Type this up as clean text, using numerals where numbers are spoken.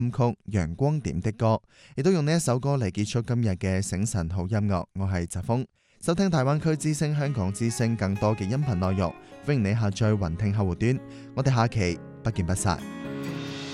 曲陽光點的歌，亦都用呢一首歌嚟結束今日嘅醒晨好音樂。我係澤峰，收聽大灣區之聲、香港之聲更多嘅音頻內容，歡迎你下載雲聽客戶端。我哋下期不見不散。